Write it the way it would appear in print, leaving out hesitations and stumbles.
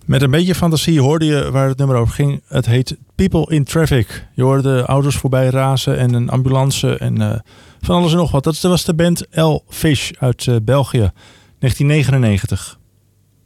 Met een beetje fantasie hoorde je waar het nummer over ging. Het heet People in Traffic. Je hoorde auto's voorbij razen en een ambulance en van alles en nog wat. Dat was de band El Fish uit België, 1999.